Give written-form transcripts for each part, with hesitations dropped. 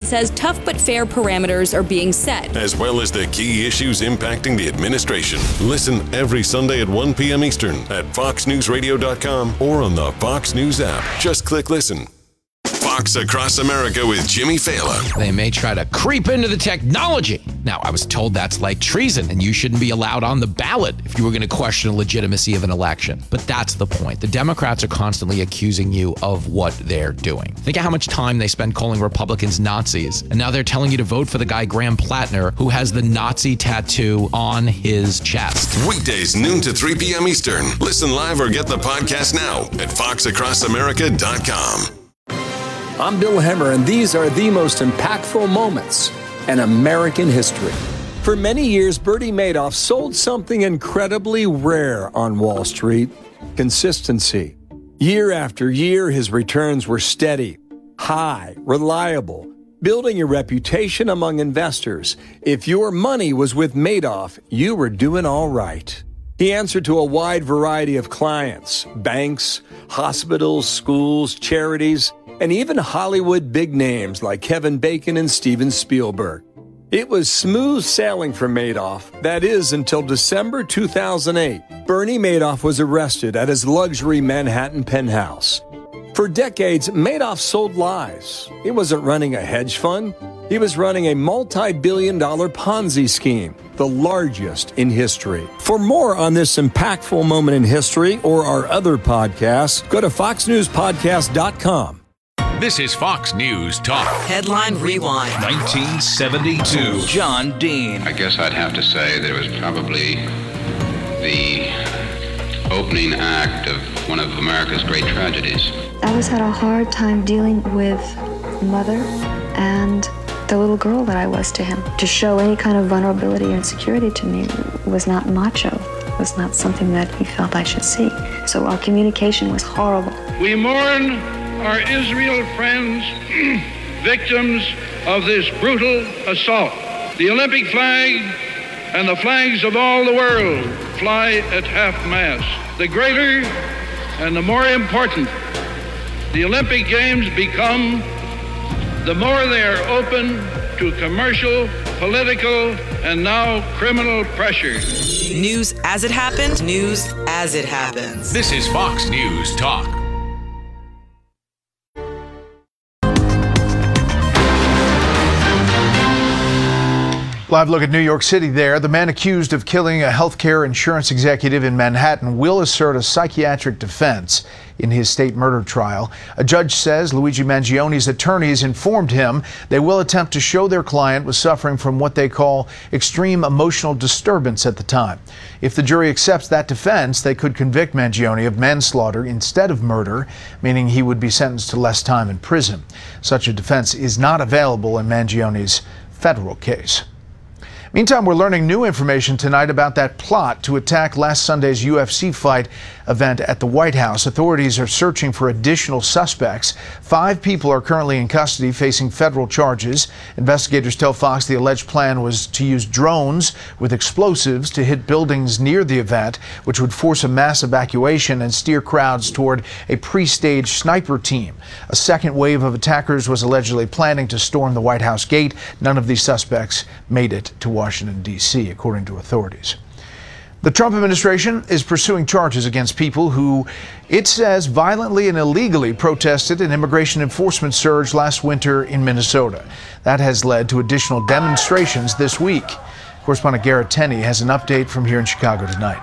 says tough but fair parameters are being set, as well as the key issues impacting the administration. Listen every Sunday at 1 p.m. Eastern at foxnewsradio.com or on the Fox News app. Just click listen. Fox Across America with Jimmy Fallon. They may try to creep into the technology. Now, I was told that's like treason, and you shouldn't be allowed on the ballot if you were going to question the legitimacy of an election. But that's the point. The Democrats are constantly accusing you of what they're doing. Think of how much time they spend calling Republicans Nazis, and now they're telling you to vote for the guy Graham Plattner, who has the Nazi tattoo on his chest. Weekdays, noon to 3 p.m. Eastern. Listen live or get the podcast now at foxacrossamerica.com. I'm Bill Hemmer, and these are the most impactful moments in American history. For many years, Bernie Madoff sold something incredibly rare on Wall Street: consistency. Year after year, his returns were steady, high, reliable, building a reputation among investors. If your money was with Madoff, you were doing all right. He answered to a wide variety of clients: banks, hospitals, schools, charities, and even Hollywood big names like Kevin Bacon and Steven Spielberg. It was smooth sailing for Madoff. That is, until December 2008. Bernie Madoff was arrested at his luxury Manhattan penthouse. For decades, Madoff sold lies. He wasn't running a hedge fund. He was running a multi-billion-dollar Ponzi scheme, the largest in history. For more on this impactful moment in history or our other podcasts, go to foxnewspodcast.com. This is Fox News Talk. Headline Rewind. 1972. John Dean. I guess I'd have to say that it was probably the opening act of one of America's great tragedies. I always had a hard time dealing with mother and the little girl that I was to him. To show any kind of vulnerability or insecurity to me was not macho. It was not something that he felt I should see. So our communication was horrible. We mourn our Israel friends, victims of this brutal assault. The Olympic flag and the flags of all the world fly at half-mast. The greater and the more important the Olympic Games become, the more they are open to commercial, political, and now criminal pressure. News as it happened, news as it happens. This is Fox News Talk. Live look at New York City there. The man accused of killing a healthcare insurance executive in Manhattan will assert a psychiatric defense in his state murder trial. A judge says Luigi Mangioni's attorneys informed him they will attempt to show their client was suffering from what they call extreme emotional disturbance at the time. If the jury accepts that defense, they could convict Mangioni of manslaughter instead of murder, meaning he would be sentenced to less time in prison. Such a defense is not available in Mangioni's federal case. Meantime, we're learning new information tonight about that plot to attack last Sunday's UFC fight event at the White House. Authorities are searching for additional suspects. 5 people are currently in custody facing federal charges. Investigators tell Fox the alleged plan was to use drones with explosives to hit buildings near the event, which would force a mass evacuation and steer crowds toward a pre-staged sniper team. A second wave of attackers was allegedly planning to storm the White House gate. None of these suspects made it to Washington, D.C., according to authorities. The Trump administration is pursuing charges against people who, it says, violently and illegally protested an immigration enforcement surge last winter in Minnesota. That has led to additional demonstrations this week. Correspondent Garrett Tenney has an update from here in Chicago tonight.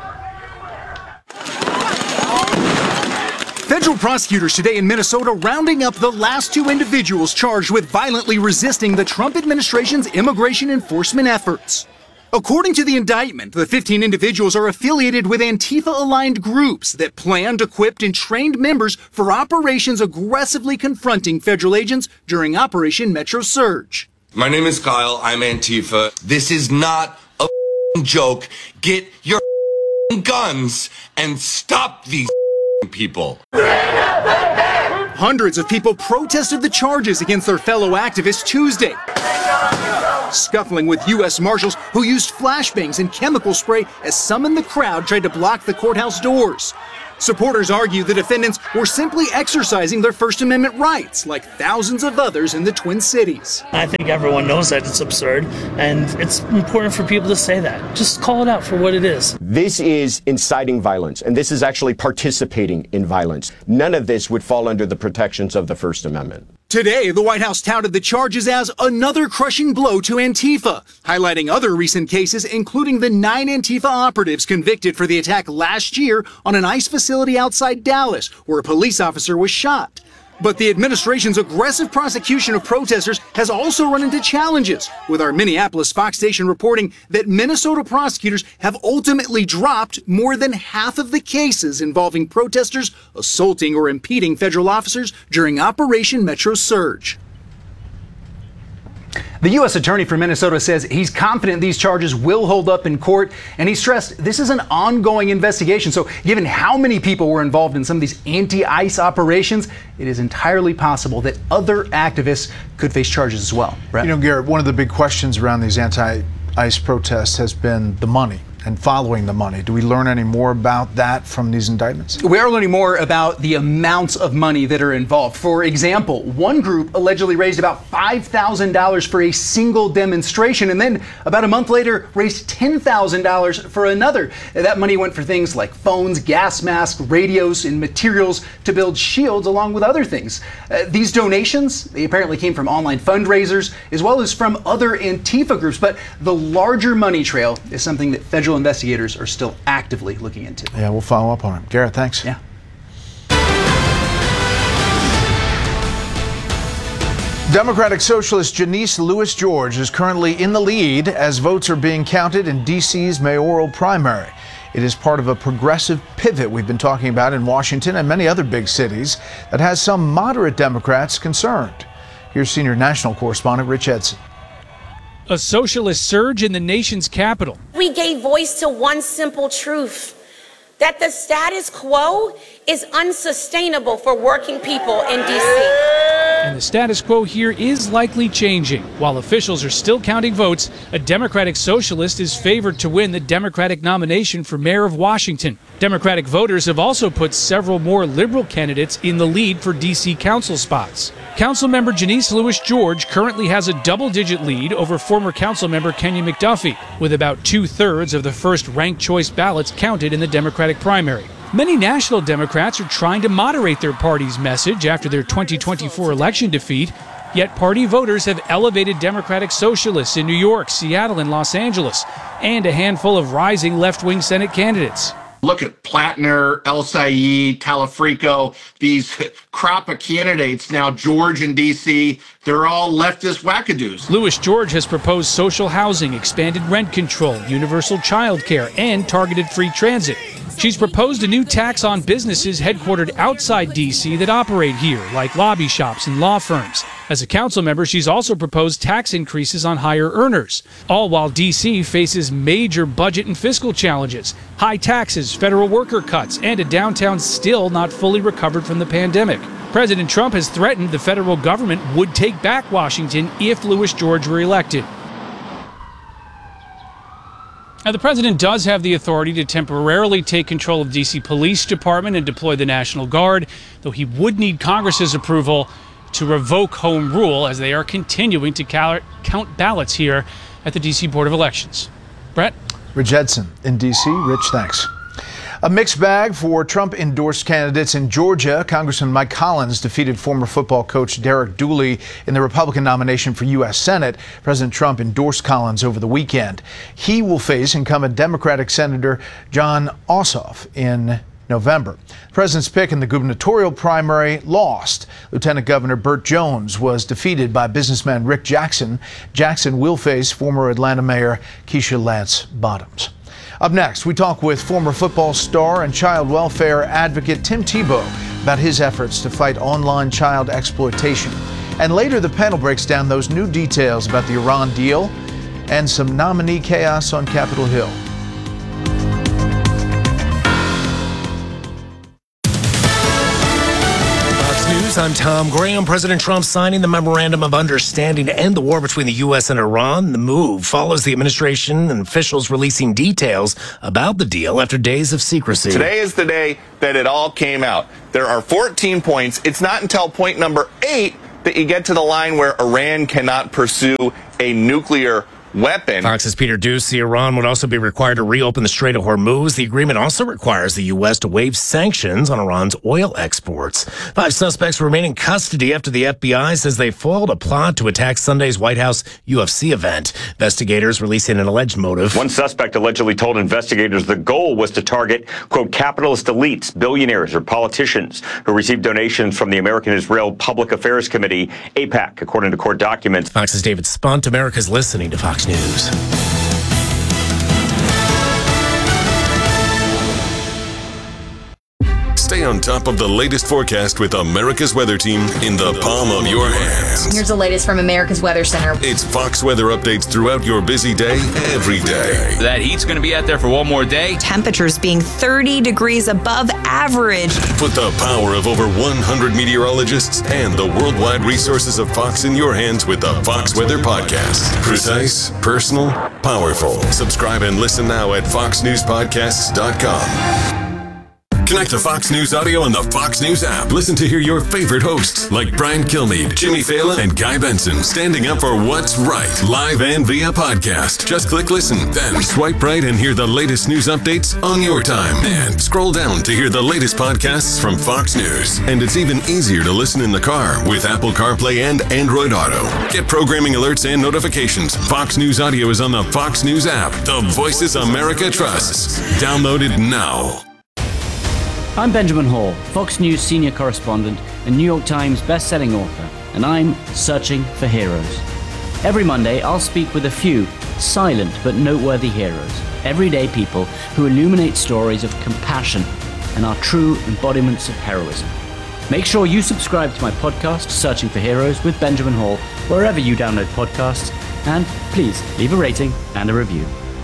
Federal prosecutors today in Minnesota rounding up the last 2 individuals charged with violently resisting the Trump administration's immigration enforcement efforts. According to the indictment, the 15 individuals are affiliated with Antifa-aligned groups that planned, equipped, and trained members for operations aggressively confronting federal agents during Operation Metro Surge. My name is Kyle. I'm Antifa. This is not a joke. Get your guns and stop these people. Hundreds of people protested the charges against their fellow activists Tuesday, scuffling with U.S. Marshals who used flashbangs and chemical spray as some in the crowd tried to block the courthouse doors. Supporters argue the defendants were simply exercising their First Amendment rights, like thousands of others in the Twin Cities. I think everyone knows that it's absurd, and it's important for people to say that. Just call it out for what it is. This is inciting violence, and this is actually participating in violence. None of this would fall under the protections of the First Amendment. Today, the White House touted the charges as another crushing blow to Antifa, highlighting other recent cases, including the 9 Antifa operatives convicted for the attack last year on an ICE facility outside Dallas, where a police officer was shot. But the administration's aggressive prosecution of protesters has also run into challenges, with our Minneapolis Fox station reporting that Minnesota prosecutors have ultimately dropped more than half of the cases involving protesters assaulting or impeding federal officers during Operation Metro Surge. The U.S. Attorney for Minnesota says he's confident these charges will hold up in court, and he stressed this is an ongoing investigation. So given how many people were involved in some of these anti-ICE operations, it is entirely possible that other activists could face charges as well. Brett? You know, Garrett, one of the big questions around these anti-ICE protests has been the money and following the money. Do we learn any more about that from these indictments? We are learning more about the amounts of money that are involved. For example, one group allegedly raised about $5,000 for a single demonstration, and then about a month later raised $10,000 for another. That money went for things like phones, gas masks, radios, and materials to build shields, along with other things. These donations, they apparently came from online fundraisers, as well as from other Antifa groups. But the larger money trail is something that federal investigators are still actively looking into. Yeah, we'll follow up on it. Garrett, thanks. Yeah. Democratic Socialist Janice Lewis George is currently in the lead as votes are being counted in D.C.'s mayoral primary. It is part of a progressive pivot we've been talking about in Washington and many other big cities that has some moderate Democrats concerned. Here's senior national correspondent Rich Edson. A socialist surge in the nation's capital. We gave voice to one simple truth, that the status quo is unsustainable for working people in D.C. And the status quo here is likely changing. While officials are still counting votes, a Democratic socialist is favored to win the Democratic nomination for mayor of Washington. Democratic voters have also put several more liberal candidates in the lead for D.C. council spots. Councilmember Janice Lewis George currently has a double-digit lead over former councilmember Kenya McDuffie, with about 2/3 of the first ranked choice ballots counted in the Democratic primary. Many national Democrats are trying to moderate their party's message after their 2024 election defeat, yet party voters have elevated Democratic socialists in New York, Seattle, and Los Angeles, and a handful of rising left-wing Senate candidates. Look at Plattner, El Sayed, Talafrico, these crop of candidates now, George in D.C., they're all leftist wackadoos. Lewis George has proposed social housing, expanded rent control, universal child care, and targeted free transit. She's proposed a new tax on businesses headquartered outside D.C. that operate here, like lobby shops and law firms. As a council member, she's also proposed tax increases on higher earners, all while D.C. faces major budget and fiscal challenges, high taxes, federal worker cuts, and a downtown still not fully recovered from the pandemic. President Trump has threatened the federal government would take back Washington if Lewis George were elected. Now, the president does have the authority to temporarily take control of D.C. Police Department and deploy the National Guard, though he would need Congress's approval to revoke home rule as they are continuing to count ballots here at the D.C. Board of Elections. Brett? Rich Edson in D.C. Rich, thanks. A mixed bag for Trump-endorsed candidates in Georgia. Congressman Mike Collins defeated former football coach Derek Dooley in the Republican nomination for U.S. Senate. President Trump endorsed Collins over the weekend. He will face incumbent Democratic Senator Jon Ossoff in November. The president's pick in the gubernatorial primary lost. Lieutenant Governor Burt Jones was defeated by businessman Rick Jackson. Jackson will face former Atlanta Mayor Keisha Lance Bottoms. Up next, we talk with former football star and child welfare advocate Tim Tebow about his efforts to fight online child exploitation. And later, the panel breaks down those new details about the Iran deal and some nominee chaos on Capitol Hill. Fox, I'm Tom Graham. President Trump signing the Memorandum of Understanding to end the war between the U.S. and Iran. The move follows the administration and officials releasing details about the deal after days of secrecy. Today is the day that it all came out. There are 14 points. It's not until point number 8 that you get to the line where Iran cannot pursue a nuclear weapon. Fox's Peter Doocy. Iran would also be required to reopen the Strait of Hormuz. The agreement also requires the U.S. to waive sanctions on Iran's oil exports. 5 suspects remain in custody after the FBI says they foiled a plot to attack Sunday's White House UFC event. Investigators releasing an alleged motive. One suspect allegedly told investigators the goal was to target, quote, capitalist elites, billionaires, or politicians who received donations from the American-Israel Public Affairs Committee, AIPAC, according to court documents. Fox's David Spunt. America's listening to Fox News. Stay on top of the latest forecast with America's Weather Team in the palm of your hands. Here's the latest from America's Weather Center. It's Fox weather updates throughout your busy day, every day. That heat's going to be out there for one more day. Temperatures being 30 degrees above average. Put the power of over 100 meteorologists and the worldwide resources of Fox in your hands with the Fox Weather Podcast. Precise, personal, powerful. Subscribe and listen now at foxnewspodcasts.com. Connect to Fox News Audio on the Fox News app. Listen to hear your favorite hosts like Brian Kilmeade, Jimmy Fallon, and Guy Benson standing up for what's right, live and via podcast. Just click listen, then swipe right and hear the latest news updates on your time. And scroll down to hear the latest podcasts from Fox News. And it's even easier to listen in the car with Apple CarPlay and Android Auto. Get programming alerts and notifications. Fox News Audio is on the Fox News app. The voices America trusts. Download it now. I'm Benjamin Hall, Fox News senior correspondent and New York Times best-selling author, and I'm searching for heroes. Every Monday, I'll speak with a few silent but noteworthy heroes, everyday people who illuminate stories of compassion and are true embodiments of heroism. Make sure you subscribe to my podcast, Searching for Heroes with Benjamin Hall, wherever you download podcasts, and please leave a rating and a review.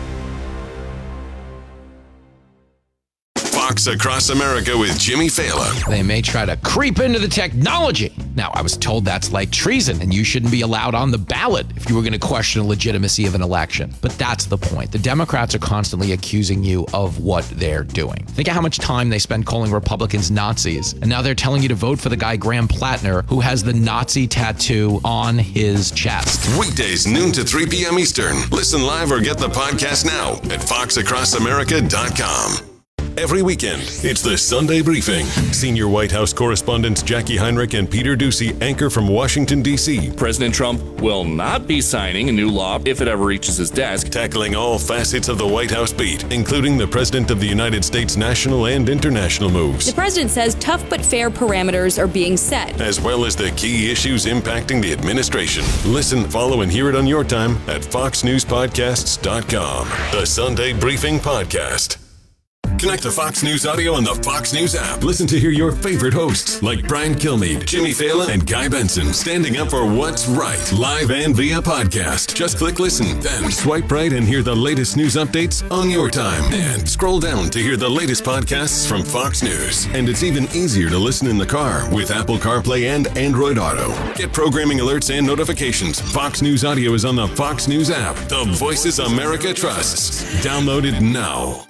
Fox Across America with Jimmy Fallon. They may try to creep into the technology. Now, I was told that's like treason, and you shouldn't be allowed on the ballot if you were going to question the legitimacy of an election. But that's the point. The Democrats are constantly accusing you of what they're doing. Think of how much time they spend calling Republicans Nazis, and now they're telling you to vote for the guy Graham Plattner, who has the Nazi tattoo on his chest. Weekdays, noon to 3 p.m. Eastern. Listen live or get the podcast now at foxacrossamerica.com. Every weekend, it's the Sunday Briefing. Senior White House correspondents Jackie Heinrich and Peter Doocy anchor from Washington, D.C. President Trump will not be signing a new law if it ever reaches his desk. Tackling all facets of the White House beat, including the President of the United States' national and international moves. The president says tough but fair parameters are being set, as well as the key issues impacting the administration. Listen, follow, and hear it on your time at foxnewspodcasts.com. The Sunday Briefing Podcast. Connect to Fox News Audio on the Fox News app. Listen to hear your favorite hosts like Brian Kilmeade, Jimmy Fallon, and Guy Benson standing up for what's right, live and via podcast. Just click listen, then swipe right and hear the latest news updates on your time. And scroll down to hear the latest podcasts from Fox News. And it's even easier to listen in the car with Apple CarPlay and Android Auto. Get programming alerts and notifications. Fox News Audio is on the Fox News app. The voices America trusts. Download it now.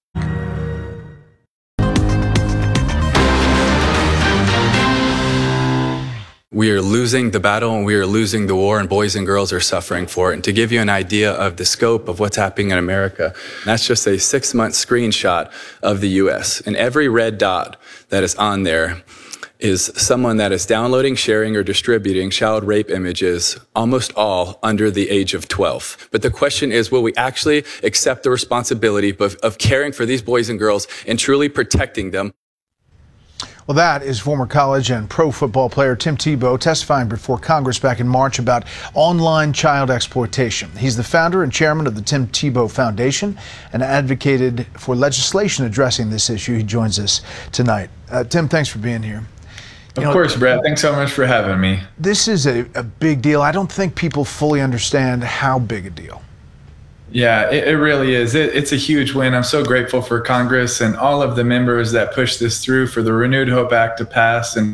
We are losing the battle and we are losing the war, and boys and girls are suffering for it. And to give you an idea of the scope of what's happening in America, that's just a 6-month screenshot of the U.S. And every red dot that is on there is someone that is downloading, sharing, or distributing child rape images, almost all under the age of 12. But the question is, will we actually accept the responsibility of caring for these boys and girls and truly protecting them? Well, that is former college and pro football player Tim Tebow testifying before Congress back in March about online child exploitation. He's the founder and chairman of the Tim Tebow Foundation and advocated for legislation addressing this issue. He joins us tonight. Tim, thanks for being here. Of course, Brad. Thanks so much for having me. This is a big deal. I don't think people fully understand how big a deal. Yeah, it really is. It's a huge win. I'm so grateful for Congress and all of the members that pushed this through, for the Renewed Hope Act to pass. And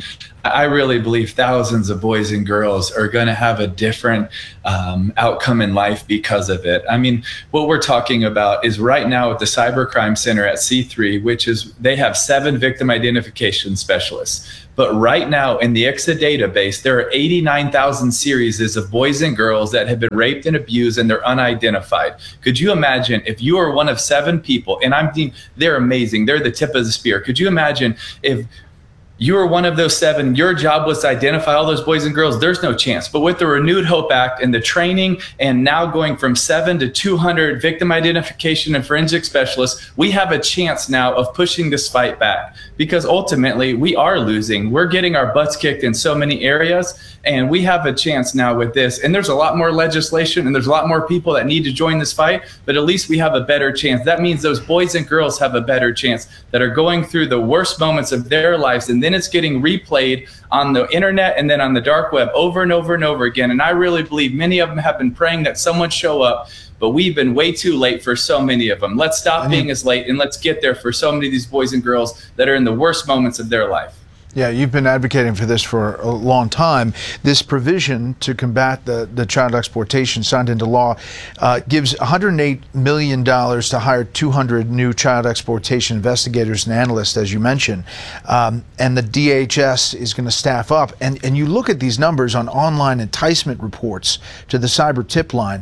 I really believe thousands of boys and girls are going to have a different outcome in life because of it. I mean, what we're talking about is right now at the Cybercrime Center at C3, which is they have 7 victim identification specialists. But right now in the ICSA database, there are 89,000 series of boys and girls that have been raped and abused and they're unidentified. Could you imagine if you are one of 7 people, and they're amazing, they're the tip of the spear. Could you imagine if you were one of those 7, your job was to identify all those boys and girls? There's no chance. But with the Renewed Hope Act and the training, and now going from 7 to 200 victim identification and forensic specialists, we have a chance now of pushing this fight back, because ultimately we are losing. We're getting our butts kicked in so many areas, and we have a chance now with this. And there's a lot more legislation and there's a lot more people that need to join this fight, but at least we have a better chance. That means those boys and girls have a better chance that are going through the worst moments of their lives, and then it's getting replayed on the internet and then on the dark web over and over and over again. And I really believe many of them have been praying that someone show up, but we've been way too late for so many of them. Let's stop being as late and let's get there for so many of these boys and girls that are in the worst moments of their life. Yeah, you've been advocating for this for a long time. This provision to combat the child exploitation signed into law gives $108 million to hire 200 new child exploitation investigators and analysts, as you mentioned. And the DHS is going to staff up. And you look at these numbers on online enticement reports to the cyber tip line.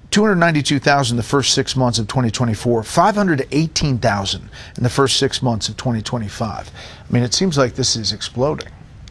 292,000 the first 6 months of 2024, 518,000 in the first 6 months of 2025. I mean, it seems like this is exploding.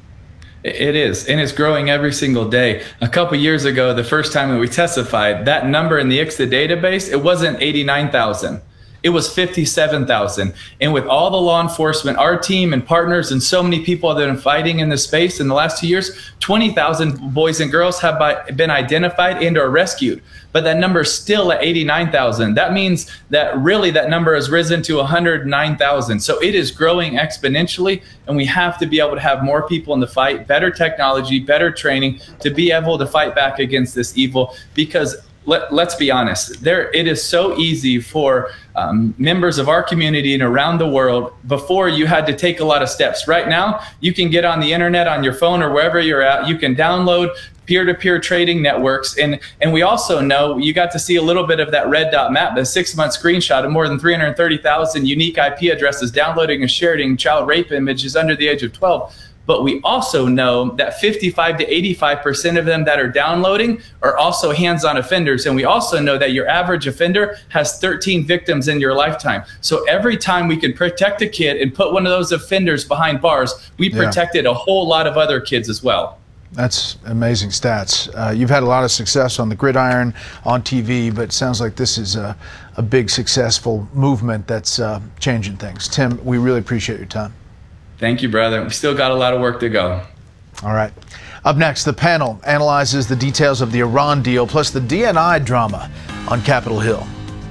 It is, and it's growing every single day. A couple years ago, the first time that we testified, that number in the ICSA database, it wasn't 89,000. It was 57,000. And with all the law enforcement, our team and partners and so many people that have been fighting in this space in the last 2 years, 20,000 boys and girls have been identified and are rescued. But that number is still at 89,000. That means that really that number has risen to 109,000. So it is growing exponentially, and we have to be able to have more people in the fight, better technology, better training to be able to fight back against this evil. Because let's be honest, it is so easy for members of our community and around the world. Before, you had to take a lot of steps. Right now, you can get on the internet, on your phone, or wherever you're at. You can download peer-to-peer trading networks. And we also know, you got to see a little bit of that red dot map, the 6-month screenshot of more than 330,000 unique IP addresses downloading and sharing child rape images under the age of 12. But we also know that 55 to 85% of them that are downloading are also hands-on offenders. And we also know that your average offender has 13 victims in your lifetime. So every time we can protect a kid and put one of those offenders behind bars, we protected a whole lot of other kids as well. That's amazing stats. You've had a lot of success on the gridiron, on TV, but it sounds like this is a big, successful movement that's changing things. Tim, we really appreciate your time. Thank you, brother. We still got a lot of work to go. All right. Up next, the panel analyzes the details of the Iran deal, plus the DNI drama on Capitol Hill.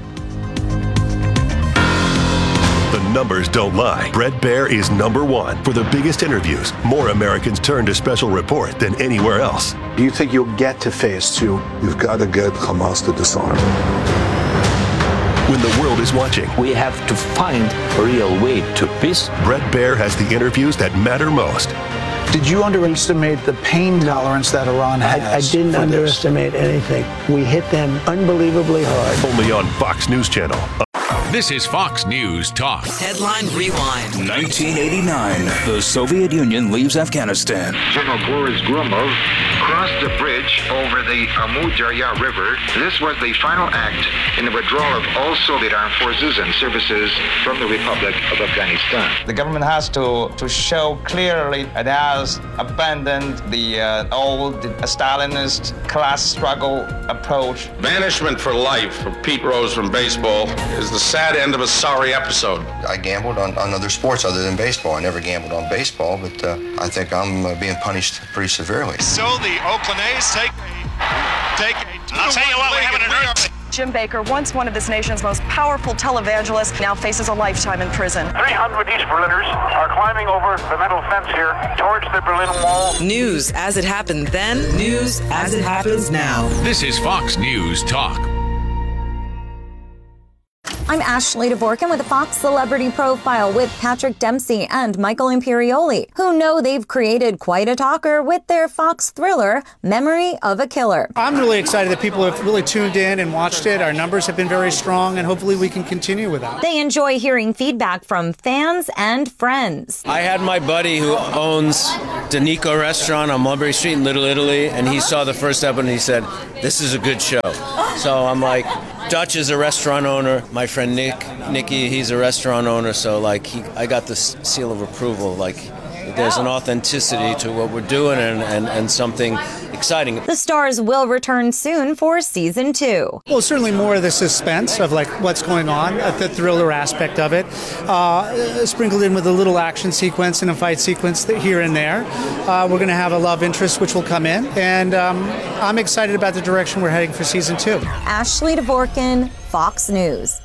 The numbers don't lie. Bret Baier is #1 for the biggest interviews. More Americans turn to Special Report than anywhere else. Do you think you'll get to phase 2? You've got to get Hamas to disarm. When the world is watching, we have to find a real way to peace. Bret Baier has the interviews that matter most. Did you underestimate the pain tolerance that Iran has? I didn't underestimate anything. We hit them unbelievably hard. Only on Fox News Channel. This is Fox News Talk. Headline Rewind. 1989. The Soviet Union leaves Afghanistan. General Boris Gromov crossed the bridge over the Amu Darya River. This was the final act in the withdrawal of all Soviet armed forces and services from the Republic of Afghanistan. The government has to show clearly it has abandoned the old Stalinist class struggle approach. Banishment for life for Pete Rose from baseball is the sad end of a sorry episode. I gambled on other sports other than baseball. I never gambled on baseball, but I think I'm being punished pretty severely. So the Oakland A's take a I'll tell you what, we're having an earth. Jim Baker, once one of this nation's most powerful televangelists, now faces a lifetime in prison. 300 East Berliners are climbing over the metal fence here towards the Berlin Wall. News as it happened then, news as it happens now. This is Fox News Talk. I'm Ashley Dvorkin with a Fox Celebrity Profile with Patrick Dempsey and Michael Imperioli, who know they've created quite a talker with their Fox thriller, Memory of a Killer. I'm really excited that people have really tuned in and watched it. Our numbers have been very strong, and hopefully we can continue with that. They enjoy hearing feedback from fans and friends. I had my buddy who owns Danico Restaurant on Mulberry Street in Little Italy, and he saw the first episode and he said, "This is a good show." So I'm like, Dutch is a restaurant owner. My friend Nicky, he's a restaurant owner. So I got the seal of approval. There's an authenticity to what we're doing and something exciting. The stars will return soon for season 2. Well, certainly more of the suspense of what's going on, the thriller aspect of it, sprinkled in with a little action sequence and a fight sequence here and there. We're going to have a love interest which will come in, and I'm excited about the direction we're heading for season 2. Ashley Dvorkin, Fox News.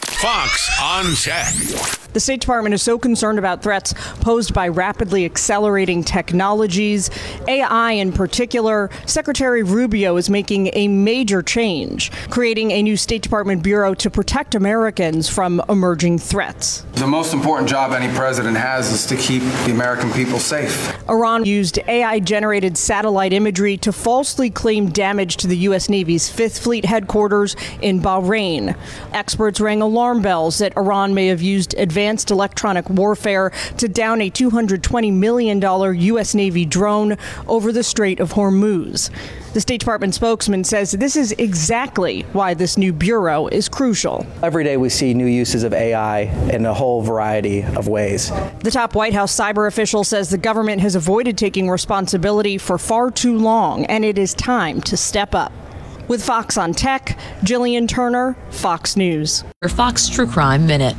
Fox on Tech. The State Department is so concerned about threats posed by rapidly accelerating technologies, AI in particular. Secretary Rubio is making a major change, creating a new State Department bureau to protect Americans from emerging threats. The most important job any president has is to keep the American people safe. Iran used AI-generated satellite imagery to falsely claim damage to the U.S. Navy's 5th Fleet headquarters in Bahrain. Experts rang alarm bells that Iran may have used advanced electronic warfare to down a $220 million U.S. Navy drone over the Strait of Hormuz. The State Department spokesman says this is exactly why this new bureau is crucial. Every day we see new uses of AI in a whole variety of ways. The top White House cyber official says the government has avoided taking responsibility for far too long, and it is time to step up. With Fox on Tech, Jillian Turner, Fox News. Your Fox True Crime Minute.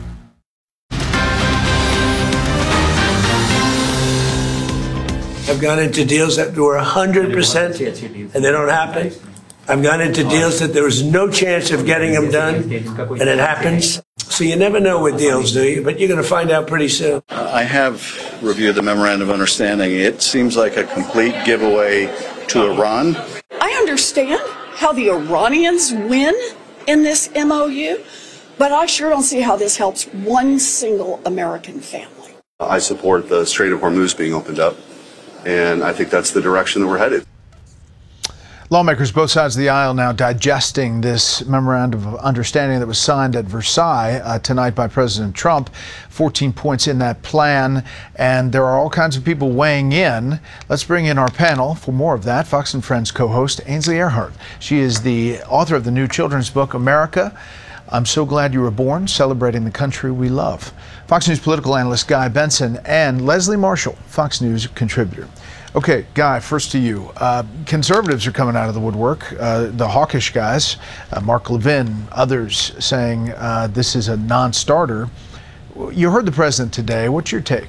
I've gone into deals that were 100% and they don't happen. I've gone into deals that there was no chance of getting them done, and it happens. So you never know with deals, do you? But you're going to find out pretty soon. I have reviewed the memorandum of understanding. It seems like a complete giveaway to Iran. I understand how the Iranians win in this MOU, but I sure don't see how this helps one single American family. I support the Strait of Hormuz being opened up, and I think that's the direction that we're headed. Lawmakers both sides of the aisle now digesting this memorandum of understanding that was signed at Versailles tonight by President Trump. 14 points in that plan, and there are all kinds of people weighing in. Let's bring in our panel for more of that. Fox and Friends co-host Ainsley Earhardt. She is the author of the new children's book, America, I'm So Glad You Were Born, Celebrating the Country We Love. Fox News political analyst Guy Benson and Leslie Marshall, Fox News contributor. Okay, Guy, first to you. Conservatives are coming out of the woodwork, the hawkish guys, Mark Levin, others saying this is a non-starter. You heard the president today. What's your take?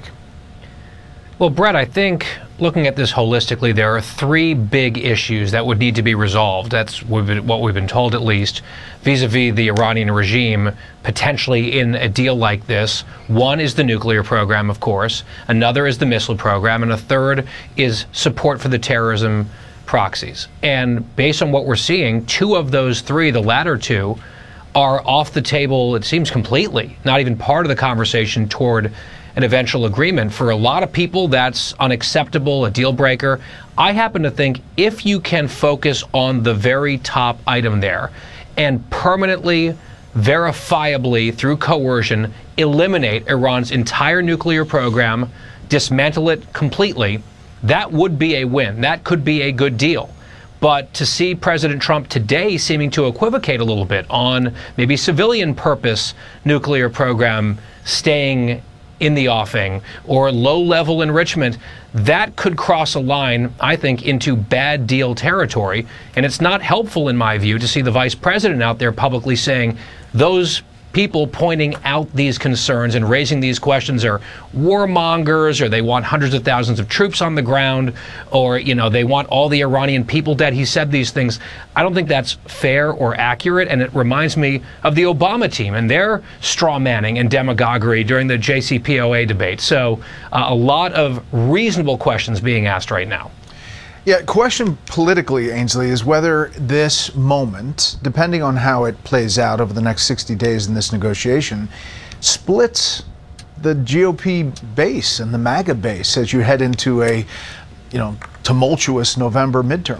Well, Brett, I think looking at this holistically, there are three big issues that would need to be resolved. That's what we've been told, at least, vis-a-vis the Iranian regime, potentially in a deal like this. One is the nuclear program, of course. Another is the missile program. And a third is support for the terrorism proxies. And based on what we're seeing, two of those three, the latter two, are off the table, it seems, completely, not even part of the conversation toward an eventual agreement. For a lot of people, that's unacceptable, a deal breaker. I happen to think if you can focus on the very top item there and permanently, verifiably, through coercion, eliminate Iran's entire nuclear program, dismantle it completely, that would be a win. That could be a good deal. But to see President Trump today seeming to equivocate a little bit on maybe civilian purpose nuclear program staying in the offing or low-level enrichment, that could cross a line, I think, into bad deal territory. And it's not helpful, in my view, to see the vice president out there publicly saying those people pointing out these concerns and raising these questions are warmongers, or they want hundreds of thousands of troops on the ground, or, you know, they want all the Iranian people dead. He said these things. I don't think that's fair or accurate, and it reminds me of the Obama team and their straw manning and demagoguery during the JCPOA debate. So a lot of reasonable questions being asked right now. Yeah, question politically, Ainsley, is whether this moment, depending on how it plays out over the next 60 days in this negotiation, splits the GOP base and the MAGA base as you head into a, tumultuous November midterm.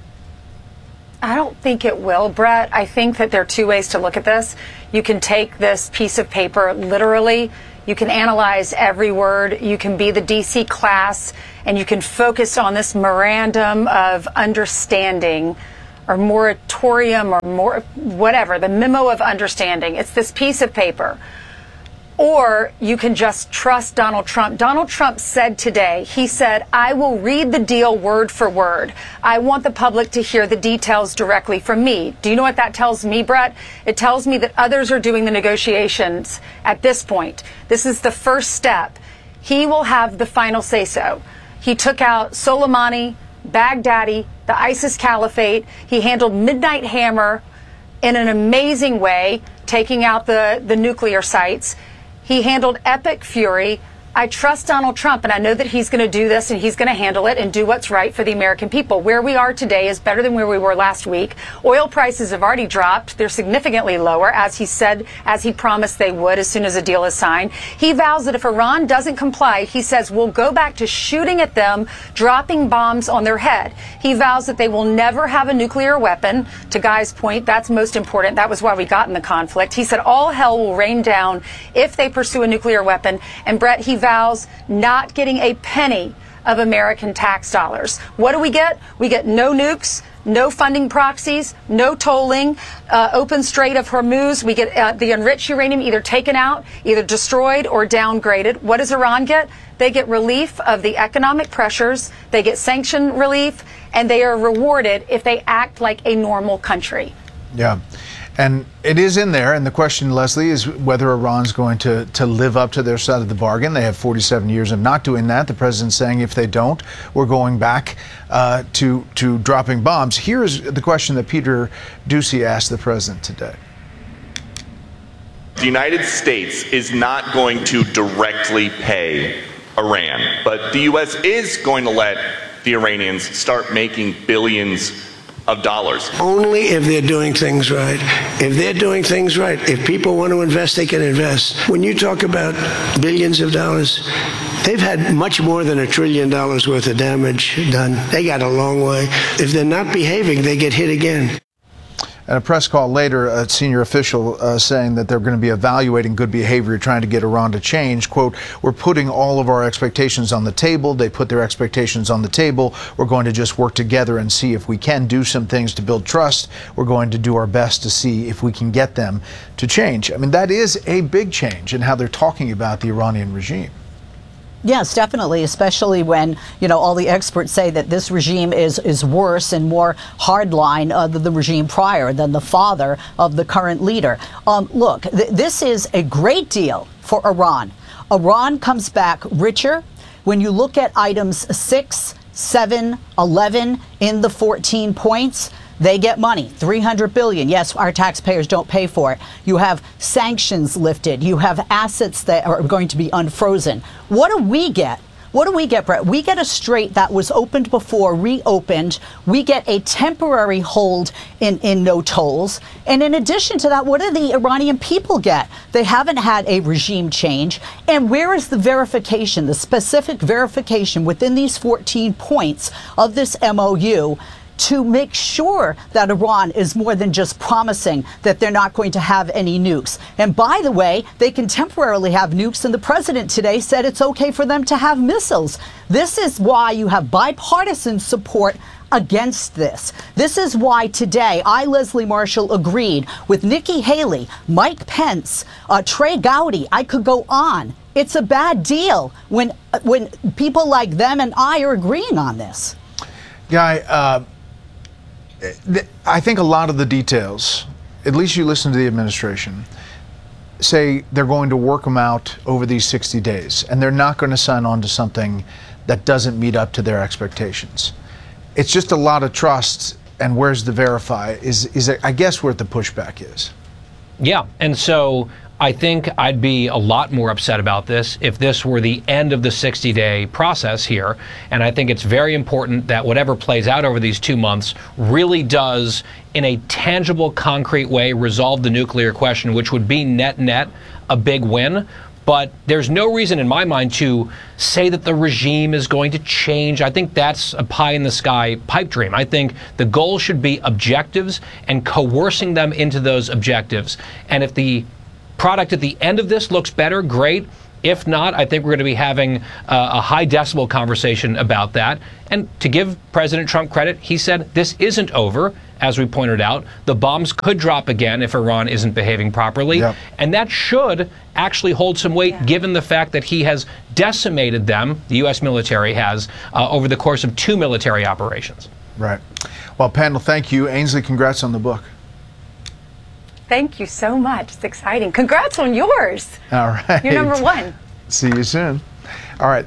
I don't think it will, Brett. I think that there are two ways to look at this. You can take this piece of paper literally. You can analyze every word. You can be the DC class, and you can focus on this memorandum of understanding or moratorium or whatever, the memo of understanding. It's this piece of paper. Or you can just trust Donald Trump. Donald Trump said today, he said, I will read the deal word for word. I want the public to hear the details directly from me. Do you know what that tells me, Brett? It tells me that others are doing the negotiations at this point. This is the first step. He will have the final say-so. He took out Soleimani, Baghdadi, the ISIS caliphate. He handled Midnight Hammer in an amazing way, taking out the nuclear sites. He handled Epic Fury. I trust Donald Trump, and I know that he's going to do this and he's going to handle it and do what's right for the American people. Where we are today is better than where we were last week. Oil prices have already dropped. They're significantly lower, as he said, as he promised they would as soon as a deal is signed. He vows that if Iran doesn't comply, he says we'll go back to shooting at them, dropping bombs on their head. He vows that they will never have a nuclear weapon. To Guy's point, that's most important. That was why we got in the conflict. He said all hell will rain down if they pursue a nuclear weapon. And Brett, he vows not getting a penny of American tax dollars. What do we get? We get no nukes, no funding proxies, no tolling, open Strait of Hormuz. We get the enriched uranium either taken out, either destroyed or downgraded. What does Iran get? They get relief of the economic pressures, they get sanction relief, and they are rewarded if they act like a normal country. Yeah. And it is in there, and the question, Leslie, is whether Iran's going to live up to their side of the bargain. They have 47 years of not doing that. The president's saying if they don't, we're going back to dropping bombs. Here's the question that Peter Doocy asked the president today. The United States is not going to directly pay Iran, but the U.S. is going to let the Iranians start making billions of dollars. Only if they're doing things right. If they're doing things right, if people want to invest, they can invest. When you talk about billions of dollars, they've had much more than $1 trillion worth of damage done. They got a long way. If they're not behaving, they get hit again. At a press call later, a senior official saying that they're going to be evaluating good behavior, trying to get Iran to change. Quote, we're putting all of our expectations on the table. They put their expectations on the table. We're going to just work together and see if we can do some things to build trust. We're going to do our best to see if we can get them to change. I mean, that is a big change in how they're talking about the Iranian regime. Yes, definitely, especially when, all the experts say that this regime is worse and more hardline than the regime prior, than the father of the current leader. Look, this is a great deal for Iran. Iran comes back richer. When you look at items 6, 7, 11 in the 14 points, they get money, $300 billion. Yes, our taxpayers don't pay for it. You have sanctions lifted. You have assets that are going to be unfrozen. What do we get? What do we get, Brett? We get a strait that was opened before, reopened. We get a temporary hold in no tolls. And in addition to that, what do the Iranian people get? They haven't had a regime change. And where is the verification, the specific verification within these 14 points of this MOU to make sure that Iran is more than just promising that they're not going to have any nukes? And by the way, they can temporarily have nukes, and the president today said it's okay for them to have missiles. This is why you have bipartisan support against this. This is why today I, Leslie Marshall, agreed with Nikki Haley, Mike Pence, Trey Gowdy. I could go on. It's a bad deal when people like them and I are agreeing on this. Guy, I think a lot of the details, at least you listen to the administration, say they're going to work them out over these 60 days, and they're not going to sign on to something that doesn't meet up to their expectations. It's just a lot of trust, and where's the verify is I guess where the pushback is. Yeah, and so I think I'd be a lot more upset about this if this were the end of the 60-day process here. And I think it's very important that whatever plays out over these 2 months really does, in a tangible, concrete way, resolve the nuclear question, which would be net-net a big win. But there's no reason in my mind to say that the regime is going to change. I think that's a pie-in-the-sky pipe dream. I think the goal should be objectives and coercing them into those objectives. And if the product at the end of this looks better, great. If not, I think we're going to be having a high decibel conversation about that. And to give President Trump credit, he said this isn't over. As we pointed out, the bombs could drop again if Iran isn't behaving properly. Yep. And that should actually hold some weight given the fact that he has decimated them, the U.S. military has, over the course of 2 military operations. Right. Well, panel, thank you. Ainsley, congrats on the book. Thank you so much. It's exciting. Congrats on yours. All right. You're number 1. See you soon. All right.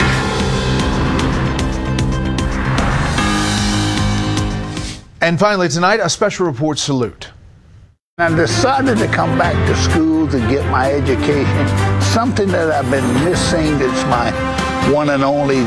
And finally tonight, a special report salute. I decided to come back to school to get my education, something that I've been missing. It's my one and only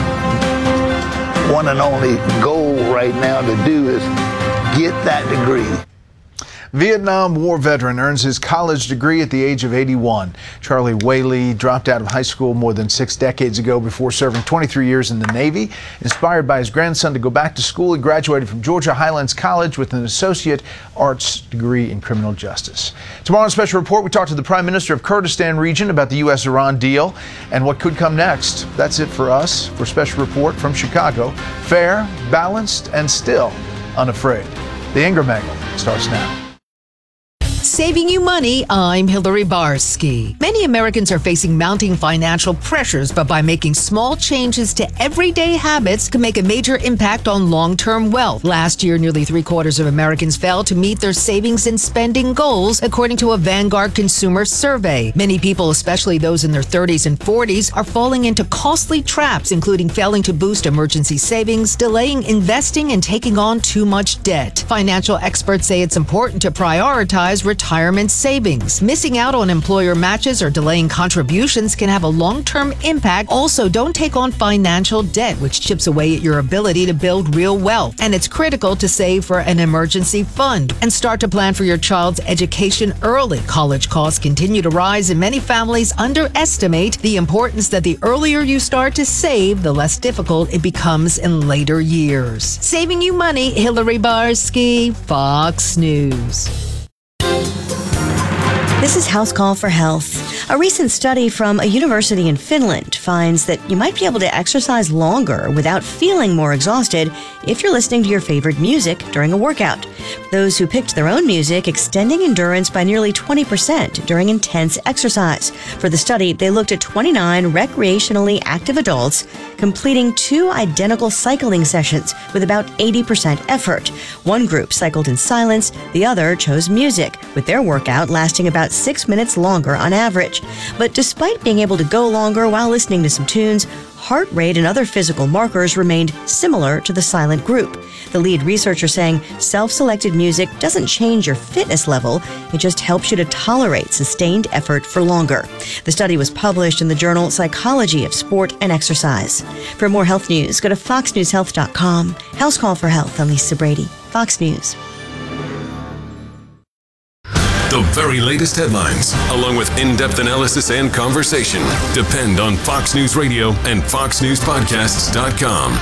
goal right now to do is get that degree. Vietnam War veteran earns his college degree at the age of 81. Charlie Whaley dropped out of high school more than 6 decades ago before serving 23 years in the Navy. Inspired by his grandson to go back to school, he graduated from Georgia Highlands College with an associate arts degree in criminal justice. Tomorrow on Special Report, we talk to the Prime Minister of Kurdistan region about the U.S.-Iran deal and what could come next. That's it for us. For Special Report from Chicago, fair, balanced, and still unafraid. The Ingram Angle starts now. Saving you money, I'm Hillary Barsky. Many Americans are facing mounting financial pressures, but by making small changes to everyday habits can make a major impact on long-term wealth. Last year, nearly 3/4 of Americans failed to meet their savings and spending goals, according to a Vanguard consumer survey. Many people, especially those in their 30s and 40s, are falling into costly traps, including failing to boost emergency savings, delaying investing, and taking on too much debt. Financial experts say it's important to prioritize retirement savings. Missing out on employer matches or delaying contributions can have a long-term impact. Also, don't take on financial debt, which chips away at your ability to build real wealth. And it's critical to save for an emergency fund and start to plan for your child's education early. College costs continue to rise, and many families underestimate the importance that the earlier you start to save, the less difficult it becomes in later years. Saving you money, Hillary Barsky, Fox News. This is House Call for Health. A recent study from a university in Finland finds that you might be able to exercise longer without feeling more exhausted if you're listening to your favorite music during a workout. Those who picked their own music extending endurance by nearly 20% during intense exercise. For the study, they looked at 29 recreationally active adults completing 2 identical cycling sessions with about 80% effort. One group cycled in silence, the other chose music, with their workout lasting about 6 minutes longer on average. But despite being able to go longer while listening to some tunes, heart rate and other physical markers remained similar to the silent group. The lead researcher saying self-selected music doesn't change your fitness level, it just helps you to tolerate sustained effort for longer. The study was published in the journal Psychology of Sport and Exercise. For more health news, go to foxnewshealth.com. House Call for Health, I'm Lisa Brady, Fox News. The very latest headlines, along with in-depth analysis and conversation, depend on Fox News Radio and FoxNewsPodcasts.com.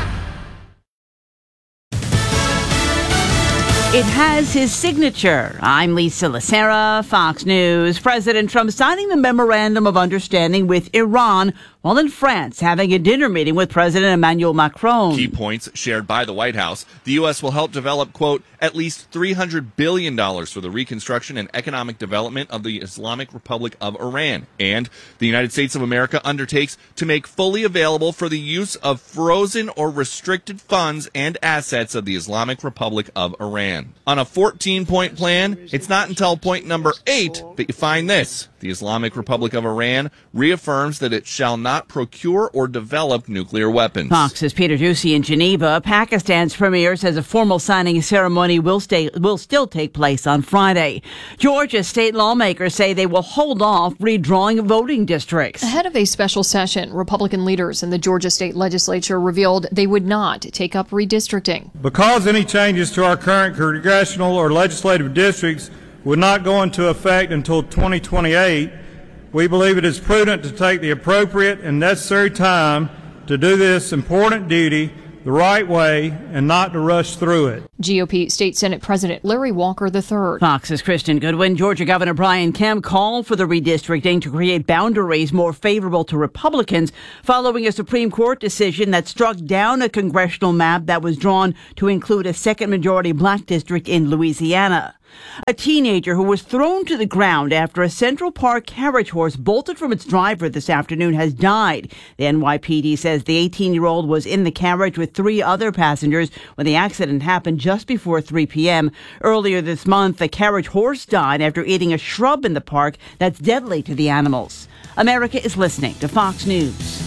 It has his signature. I'm Lisa Lacera, Fox News. President Trump signing the memorandum of understanding with Iran while in France having a dinner meeting with President Emmanuel Macron. Key points shared by the White House. The U.S. will help develop, quote, at least $300 billion for the reconstruction and economic development of the Islamic Republic of Iran. And the United States of America undertakes to make fully available for the use of frozen or restricted funds and assets of the Islamic Republic of Iran. On a 14-point plan, it's not until point number 8 that you find this. The Islamic Republic of Iran reaffirms that it shall not not procure or develop nuclear weapons. Fox's Peter Doocy in Geneva. Pakistan's premier says a formal signing ceremony will still take place on Friday. Georgia's state lawmakers say they will hold off redrawing voting districts. Ahead of a special session, Republican leaders in the Georgia state legislature revealed they would not take up redistricting. Because any changes to our current congressional or legislative districts would not go into effect until 2028, we believe it is prudent to take the appropriate and necessary time to do this important duty the right way and not to rush through it. GOP State Senate President Larry Walker III. Fox's Kristen Goodwin. Georgia Governor Brian Kemp called for the redistricting to create boundaries more favorable to Republicans following a Supreme Court decision that struck down a congressional map that was drawn to include a second majority black district in Louisiana. A teenager who was thrown to the ground after a Central Park carriage horse bolted from its driver this afternoon has died. The NYPD says the 18-year-old was in the carriage with 3 other passengers when the accident happened just before 3 p.m. Earlier this month, the carriage horse died after eating a shrub in the park that's deadly to the animals. America is listening to Fox News.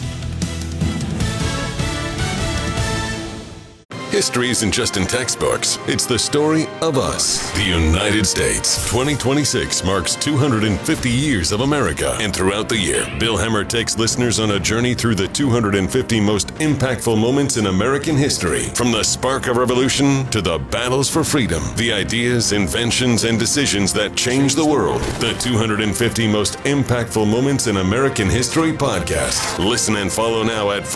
History isn't just in textbooks. It's the story of us. The United States. 2026 marks 250 years of America. And throughout the year, Bill Hemmer takes listeners on a journey through the 250 most impactful moments in American history. From the spark of revolution to the battles for freedom. The ideas, inventions, and decisions that changed the world. The 250 most impactful moments in American history podcast. Listen and follow now at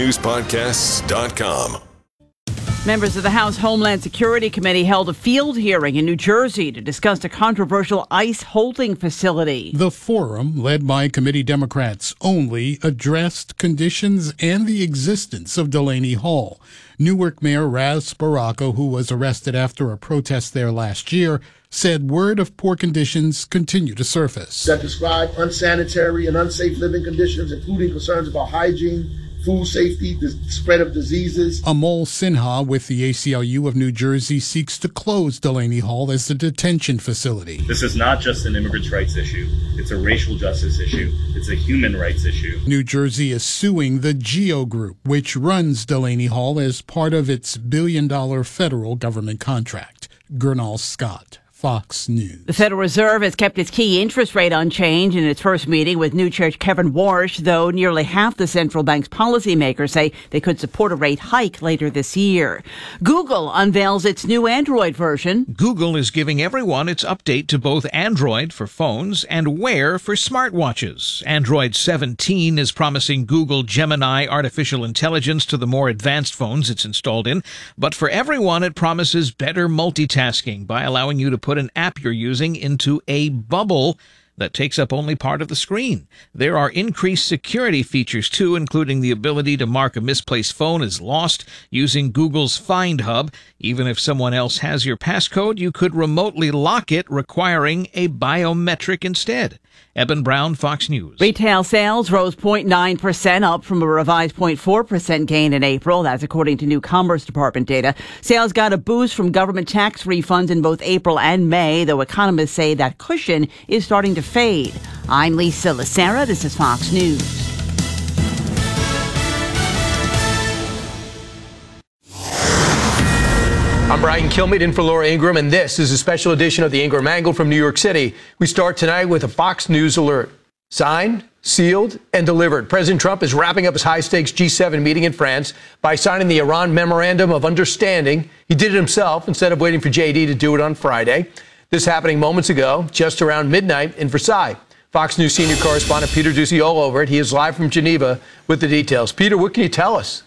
foxnewspodcasts.com. Members of the House Homeland Security Committee held a field hearing in New Jersey to discuss a controversial ICE holding facility. The forum, led by committee Democrats only, addressed conditions and the existence of Delaney Hall. Newark Mayor Ras Baraka, who was arrested after a protest there last year, said word of poor conditions continue to surface. That describe unsanitary and unsafe living conditions, including concerns about hygiene, food safety, the spread of diseases. Amol Sinha with the ACLU of New Jersey seeks to close Delaney Hall as a detention facility. This is not just an immigrants' rights issue. It's a racial justice issue. It's a human rights issue. New Jersey is suing the GEO Group, which runs Delaney Hall as part of its billion-dollar federal government contract. Gernal Scott, Fox News. The Federal Reserve has kept its key interest rate unchanged in its first meeting with new Chair Kevin Warsh, though nearly half the central bank's policymakers say they could support a rate hike later this year. Google unveils its new Android version. Google is giving everyone its update to both Android for phones and Wear for smartwatches. Android 17 is promising Google Gemini artificial intelligence to the more advanced phones it's installed in, but for everyone it promises better multitasking by allowing you to put an app you're using into a bubble that takes up only part of the screen. There are increased security features, too, including the ability to mark a misplaced phone as lost using Google's Find Hub. Even if someone else has your passcode, you could remotely lock it, requiring a biometric instead. Eben Brown, Fox News. Retail sales rose 0.9%, up from a revised 0.4% gain in April. That's according to new Commerce Department data. Sales got a boost from government tax refunds in both April and May, though economists say that cushion is starting to fade. I'm Lisa Lacera. This is Fox News. I'm Brian Kilmeade in for Laura Ingraham, and this is a special edition of the Ingraham Angle from New York City. We start tonight with a Fox News alert. Signed, sealed, and delivered. President Trump is wrapping up his high-stakes G7 meeting in France by signing the Iran Memorandum of Understanding. He did it himself instead of waiting for JD to do it on Friday. This happening moments ago, just around midnight in Versailles. Fox News senior correspondent Peter Doocy all over it. He is live from Geneva with the details. Peter, what can you tell us?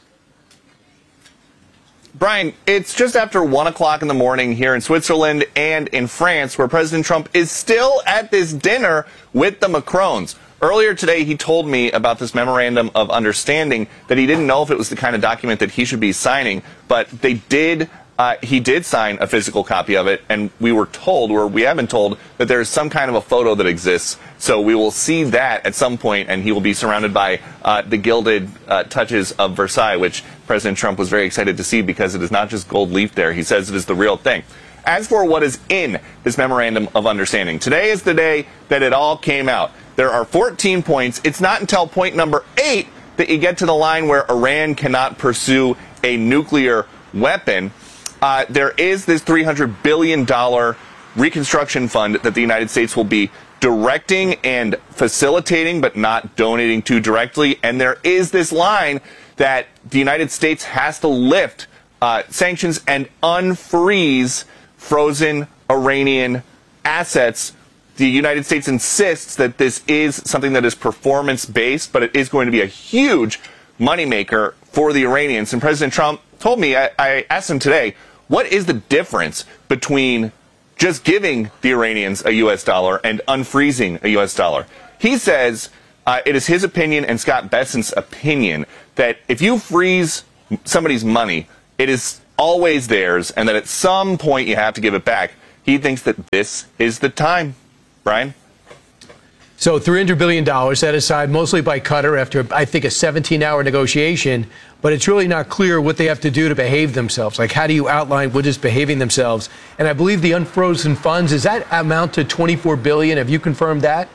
Brian, it's just after 1 o'clock in the morning here in Switzerland and in France, where President Trump is still at this dinner with the Macrons. Earlier today, he told me about this memorandum of understanding that he didn't know if it was the kind of document that he should be signing, but they did. He did sign a physical copy of it, and we were told, or we have been told, that there's some kind of a photo that exists. So we will see that at some point, and he will be surrounded by the gilded touches of Versailles, which President Trump was very excited to see because it is not just gold leaf there. He says it is the real thing. As for what is in this memorandum of understanding, today is the day that it all came out. There are 14 points. It's not until point number 8 that you get to the line where Iran cannot pursue a nuclear weapon. There is this $300 billion reconstruction fund that the United States will be directing and facilitating, but not donating to directly. And there is this line that the United States has to lift sanctions and unfreeze frozen Iranian assets. The United States insists that this is something that is performance-based, but it is going to be a huge moneymaker for the Iranians. And President Trump told me, I asked him today, what is the difference between just giving the Iranians a U.S. dollar and unfreezing a U.S. dollar? He says it is his opinion and Scott Bessent's opinion that if you freeze somebody's money, it is always theirs, and that at some point you have to give it back. He thinks that this is the time. Brian? So $300 billion set aside mostly by Qatar after, I think, a 17-hour negotiation, but it's really not clear what they have to do to behave themselves. Like, how do you outline what is behaving themselves? And I believe the unfrozen funds, does that amount to $24 billion? Have you confirmed that?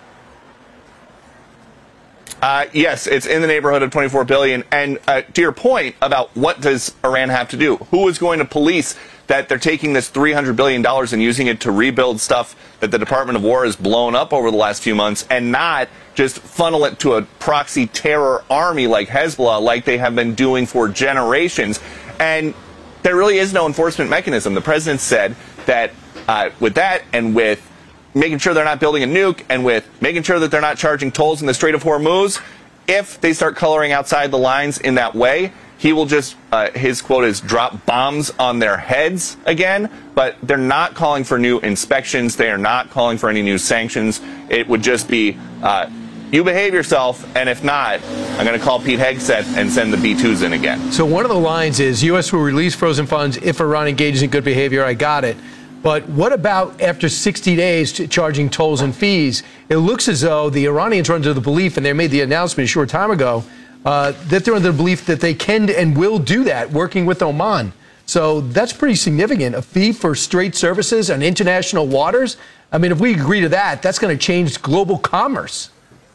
Yes, it's in the neighborhood of $24 billion. And to your point about what does Iran have to do, who is going to police that they're taking this $300 billion and using it to rebuild stuff that the Department of War has blown up over the last few months, and not just funnel it to a proxy terror army like Hezbollah, like they have been doing for generations? And there really is no enforcement mechanism. The president said that with that, and with making sure they're not building a nuke, and with making sure that they're not charging tolls in the Strait of Hormuz, if they start coloring outside the lines in that way, he will just, his quote is, drop bombs on their heads again. But they're not calling for new inspections. They are not calling for any new sanctions. It would just be, you behave yourself, and if not, I'm going to call Pete Hegseth and send the B-2s in again. So one of the lines is, U.S. will release frozen funds if Iran engages in good behavior. I got it. But what about after 60 days charging tolls and fees? It looks as though the Iranians are under the belief, and they made the announcement a short time ago, that they're under the belief that they can and will do that, working with Oman. So that's pretty significant. A fee for straight services on international waters? I mean, if we agree to that, that's going to change global commerce.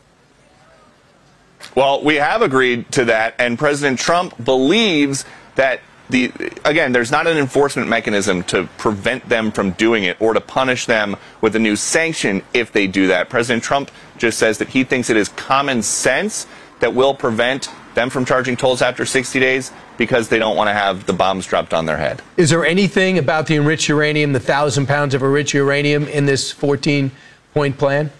Well, we have agreed to that, and President Trump believes that again, there's not an enforcement mechanism to prevent them from doing it or to punish them with a new sanction if they do that. President Trump just says that he thinks it is common sense that will prevent them from charging tolls after 60 days because they don't want to have the bombs dropped on their head. Is there anything about the enriched uranium, the 1,000 pounds of enriched uranium in this 14-point plan?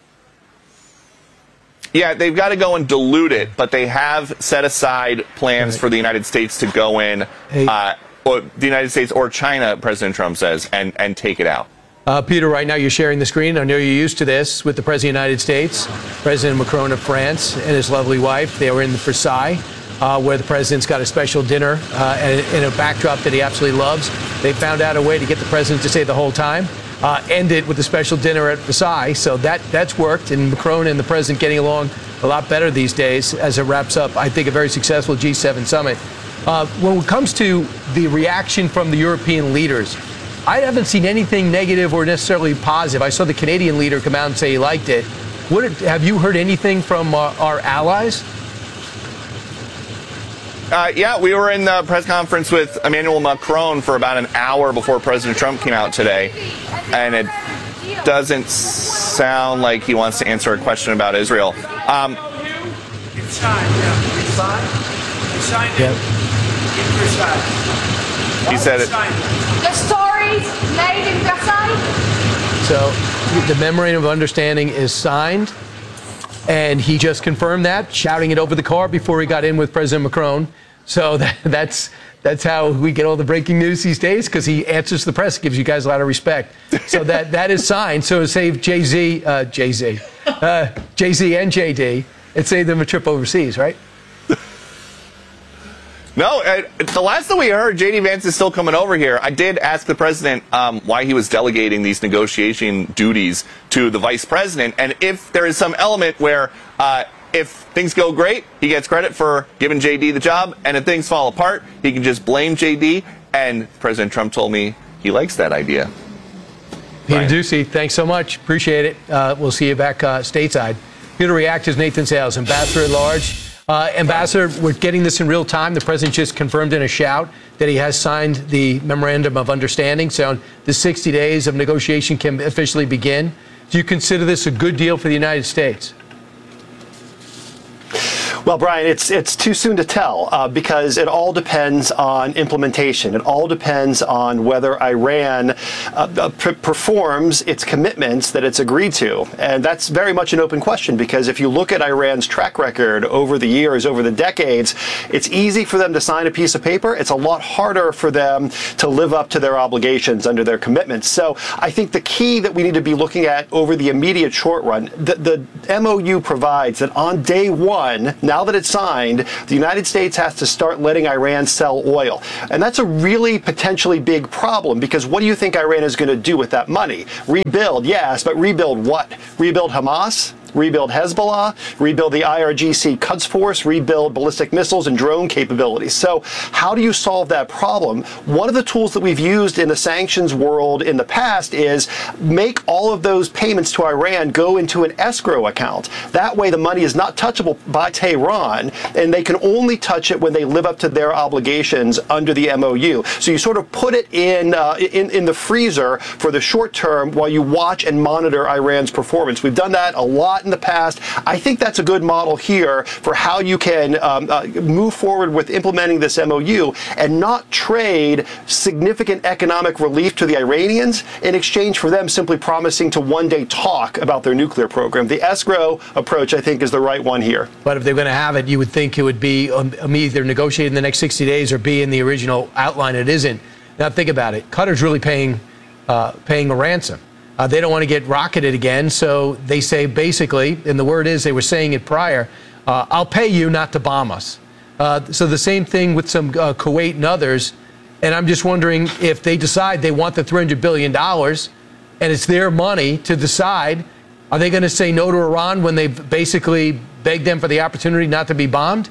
Yeah, they've got to go and dilute it, but they have set aside plans for the United States to go in, or the United States or China, President Trump says, and take it out. Peter, right now you're sharing the screen. I know you're used to this with the President of the United States, President Macron of France, and his lovely wife. They were in Versailles, where the president's got a special dinner in a backdrop that he absolutely loves. They found out a way to get the president to stay the whole time. End it with a special dinner at Versailles. So that's worked, and Macron and the president getting along a lot better these days as it wraps up, I think, a very successful G7 summit. When it comes to the reaction from the European leaders, I haven't seen anything negative or necessarily positive. I saw the Canadian leader come out and say he liked it. Have you heard anything from our allies? Yeah, we were in the press conference with Emmanuel Macron for about an hour before President Trump came out today, and it doesn't sound like he wants to answer a question about Israel. It's signed, yeah. It's signed. You signed it. In Versailles. He said it. The stories made in Versailles. So the memorandum of understanding is signed, and he just confirmed that, shouting it over the car before he got in with President Macron. So that's how we get all the breaking news these days, because he answers the press, gives you guys a lot of respect. So that is signed. So save Jay-Z and JD, and save them a trip overseas, right? No, the last that we heard, J.D. Vance is still coming over here. I did ask the president why he was delegating these negotiation duties to the vice president, and if there is some element where if things go great, he gets credit for giving J.D. the job, and if things fall apart, he can just blame J.D., and President Trump told me he likes that idea. Peter Doocy, thanks so much. Appreciate it. We'll see you back stateside. Here to react is Nathan Sales, Ambassador at Large. Ambassador, we're getting this in real time. The president just confirmed in a shout that he has signed the Memorandum of Understanding, so the 60 days of negotiation can officially begin. Do you consider this a good deal for the United States? Well, Brian, it's too soon to tell because it all depends on implementation. It all depends on whether Iran performs its commitments that it's agreed to. And that's very much an open question because if you look at Iran's track record over the years, over the decades, it's easy for them to sign a piece of paper. It's a lot harder for them to live up to their obligations under their commitments. So I think the key that we need to be looking at over the immediate short run, the MOU provides that on day one, now that it's signed, the United States has to start letting Iran sell oil. And that's a really potentially big problem because what do you think Iran is going to do with that money? Rebuild, yes, but rebuild what? Rebuild Hamas? Rebuild Hezbollah, rebuild the IRGC Quds Force, rebuild ballistic missiles and drone capabilities. So how do you solve that problem? One of the tools that we've used in the sanctions world in the past is make all of those payments to Iran go into an escrow account. That way the money is not touchable by Tehran, and they can only touch it when they live up to their obligations under the MOU. So you sort of put it in the freezer for the short term while you watch and monitor Iran's performance. We've done that a lot in the past. I think that's a good model here for how you can move forward with implementing this MOU and not trade significant economic relief to the Iranians in exchange for them simply promising to one day talk about their nuclear program. The escrow approach, I think, is the right one here. But if they're going to have it, you would think it would be either negotiated in the next 60 days or be in the original outline. It isn't. Now think about it. Qatar's really paying a ransom. They don't want to get rocketed again, so they say basically, and the word is they were saying it prior, I'll pay you not to bomb us. So the same thing with some Kuwait and others, and I'm just wondering if they decide they want the $300 billion and it's their money to decide, are they going to say no to Iran when they've basically begged them for the opportunity not to be bombed?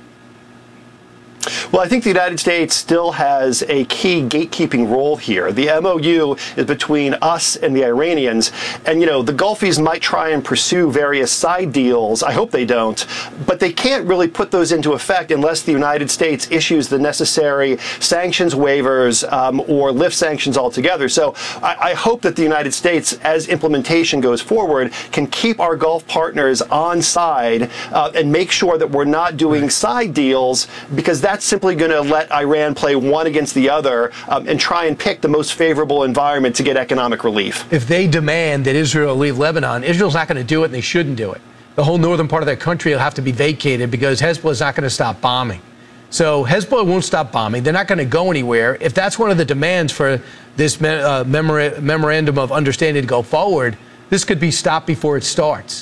Well, I think the United States still has a key gatekeeping role here. The MOU is between us and the Iranians. And, you know, the Gulfies might try and pursue various side deals. I hope they don't. But they can't really put those into effect unless the United States issues the necessary sanctions waivers or lifts sanctions altogether. So I hope that the United States, as implementation goes forward, can keep our Gulf partners on side and make sure that we're not doing side deals, because that's simply going to let Iran play one against the other and try and pick the most favorable environment to get economic relief. If they demand that Israel leave Lebanon, Israel's not going to do it, and they shouldn't do it. The whole northern part of their country will have to be vacated because Hezbollah's not going to stop bombing. So Hezbollah won't stop bombing. They're not going to go anywhere. If that's one of the demands for this memorandum of understanding to go forward, this could be stopped before it starts.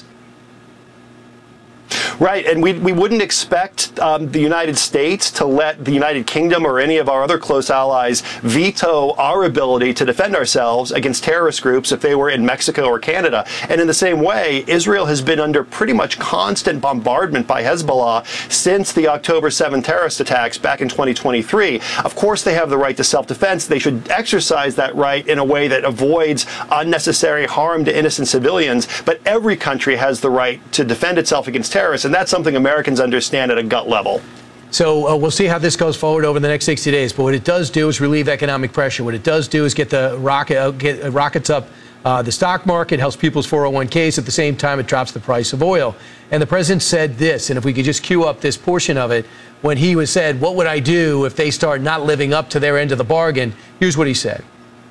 Right, and we wouldn't expect the United States to let the United Kingdom or any of our other close allies veto our ability to defend ourselves against terrorist groups if they were in Mexico or Canada. And in the same way, Israel has been under pretty much constant bombardment by Hezbollah since the October 7 terrorist attacks back in 2023. Of course, they have the right to self-defense. They should exercise that right in a way that avoids unnecessary harm to innocent civilians. But every country has the right to defend itself against terrorists, and that's something Americans understand at a gut level. So we'll see how this goes forward over the next 60 days. But what it does do is relieve economic pressure. What it does do is get the rockets up the stock market, helps people's 401ks. At the same time, it drops the price of oil. And the president said this, and if we could just cue up this portion of it, when he was said, what would I do if they start not living up to their end of the bargain? Here's what he said.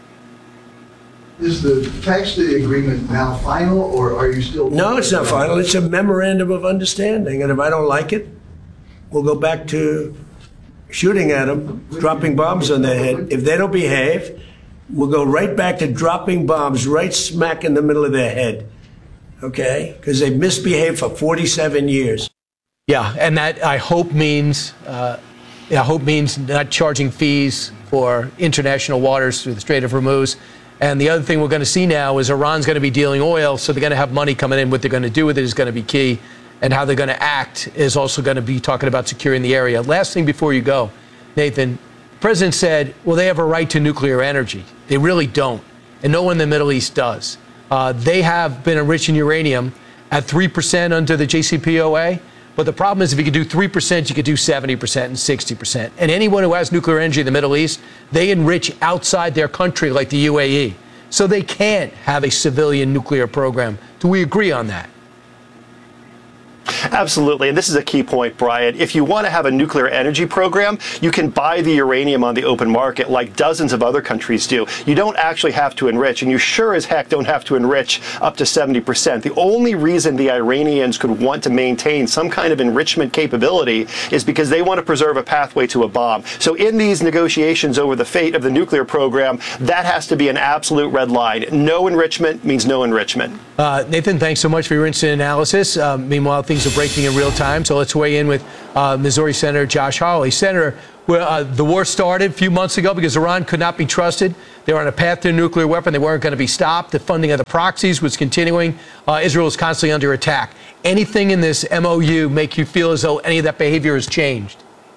Is the text of the agreement now final, or are you still... No, it's not final. It's a memorandum of understanding. And if I don't like it, we'll go back to shooting at them, dropping bombs on their head. If they don't behave, we'll go right back to dropping bombs right smack in the middle of their head. Okay? Because they've misbehaved for 47 years. Yeah, and that I hope means not charging fees for international waters through the Strait of Hormuz. And the other thing we're going to see now is Iran's going to be dealing oil, so they're going to have money coming in. What they're going to do with it is going to be key. And how they're going to act is also going to be talking about securing the area. Last thing before you go, Nathan, the president said, well, they have a right to nuclear energy. They really don't. And no one in the Middle East does. They have been enriched in uranium, at 3% under the JCPOA. But the problem is if you could do 3%, you could do 70% and 60%. And anyone who has nuclear energy in the Middle East, they enrich outside their country like the UAE. So they can't have a civilian nuclear program. Do we agree on that? Absolutely. And this is a key point, Brian. If you want to have a nuclear energy program, you can buy the uranium on the open market like dozens of other countries do. You don't actually have to enrich, and you sure as heck don't have to enrich up to 70%. The only reason the Iranians could want to maintain some kind of enrichment capability is because they want to preserve a pathway to a bomb. So in these negotiations over the fate of the nuclear program, that has to be an absolute red line. No enrichment means no enrichment. Nathan, thanks so much for your instant analysis. Meanwhile, things are breaking in real time, so let's weigh in with Missouri Senator Josh Hawley. Senator, the war started a few months ago because Iran could not be trusted. They were on a path to a nuclear weapon. They weren't going to be stopped. The funding of the proxies was continuing. Israel is constantly under attack. Anything in this MOU make you feel as though any of that behavior has changed?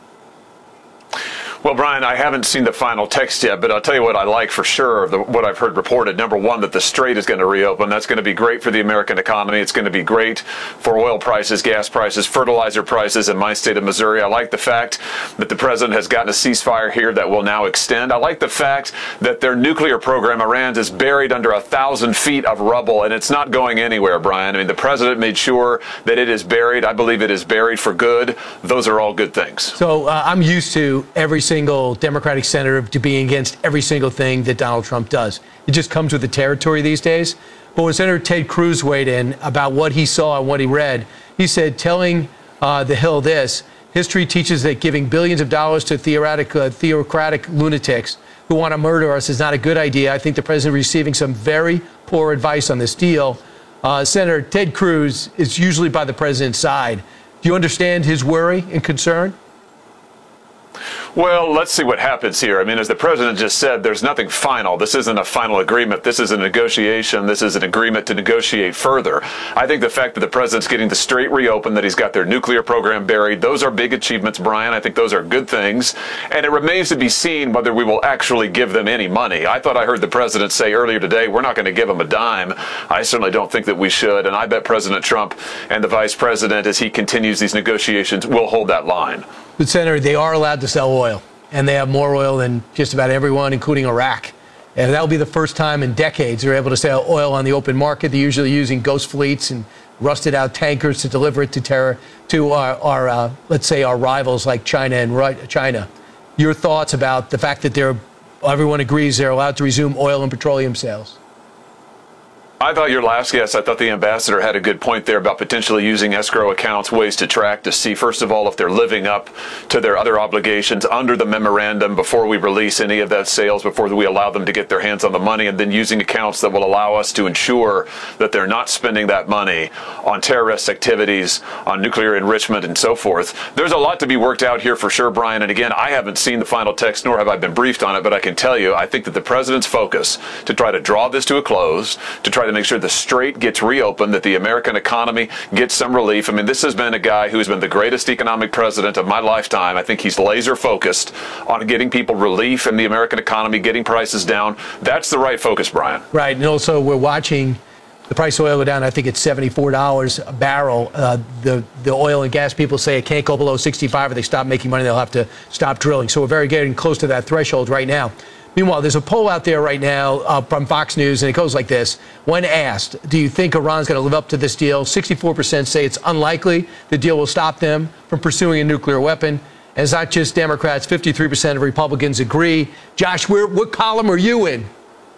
Well, Brian, I haven't seen the final text yet, but I'll tell you what I like for sure, what I've heard reported. Number one, that the Strait is going to reopen. That's going to be great for the American economy. It's going to be great for oil prices, gas prices, fertilizer prices in my state of Missouri. I like the fact that the president has gotten a ceasefire here that will now extend. I like the fact that their nuclear program, Iran's, is buried under 1,000 feet of rubble, and it's not going anywhere, Brian. I mean, the president made sure that it is buried. I believe it is buried for good. Those are all good things. So I'm used to every single Democratic senator to being against every single thing that Donald Trump does. It just comes with the territory these days. But when Senator Ted Cruz weighed in about what he saw and what he read, he said, telling The Hill this, history teaches that giving billions of dollars to theocratic lunatics who want to murder us is not a good idea. I think the president is receiving some very poor advice on this deal. Senator Ted Cruz is usually by the president's side. Do you understand his worry and concern? Well, let's see what happens here. I mean, as the president just said, there's nothing final. This isn't a final agreement. This is a negotiation. This is an agreement to negotiate further. I think the fact that the president's getting the Strait reopened, that he's got their nuclear program buried, those are big achievements, Brian. I think those are good things. And it remains to be seen whether we will actually give them any money. I thought I heard the president say earlier today, we're not going to give them a dime. I certainly don't think that we should. And I bet President Trump and the vice president, as he continues these negotiations, will hold that line. But, Senator, they are allowed to sell oil, and they have more oil than just about everyone, including Iraq. And that will be the first time in decades they're able to sell oil on the open market. They're usually using ghost fleets and rusted-out tankers to deliver it to our let's say, our rivals like China and China. Your thoughts about the fact that everyone agrees they're allowed to resume oil and petroleum sales? I thought your last guest, I thought the ambassador had a good point there about potentially using escrow accounts, ways to track, to see, first of all, if they're living up to their other obligations under the memorandum before we release any of that sales, before we allow them to get their hands on the money, and then using accounts that will allow us to ensure that they're not spending that money on terrorist activities, on nuclear enrichment, and so forth. There's a lot to be worked out here for sure, Brian. And again, I haven't seen the final text, nor have I been briefed on it, but I can tell you, I think that the president's focus to try to draw this to a close, to try to make sure the Strait gets reopened, that the American economy gets some relief. I mean, this has been a guy who's been the greatest economic president of my lifetime. I think he's laser focused on getting people relief in the American economy, getting prices down. That's the right focus, Brian. Right. And also we're watching the price of oil go down. I think it's $74 a barrel. The oil and gas people say it can't go below 65 or they stop making money. They'll have to stop drilling. So we're getting close to that threshold right now. Meanwhile, there's a poll out there right now from Fox News, and it goes like this. When asked, do you think Iran's going to live up to this deal? 64% say it's unlikely the deal will stop them from pursuing a nuclear weapon. And it's not just Democrats. 53% of Republicans agree. Josh, what column are you in?